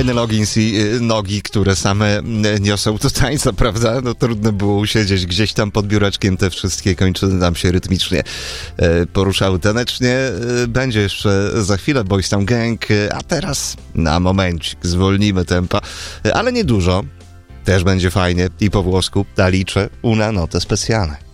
Kenny Loggins i nogi, które same niosą do tańca, prawda? No trudno było usiedzieć gdzieś tam pod biureczkiem, te wszystkie kończyny nam się rytmicznie poruszały tanecznie. Będzie jeszcze za chwilę Boys Town Gang, a teraz na momencik zwolnimy tempa, ale nie dużo. Też będzie fajnie i po włosku, liczę una note specjalne.